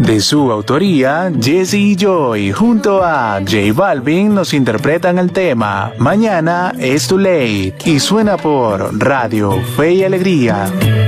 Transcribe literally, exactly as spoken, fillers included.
De su autoría, Jesse y Joy junto a J Balvin nos interpretan el tema Mañana es Too Late y suena por Radio Fe y Alegría.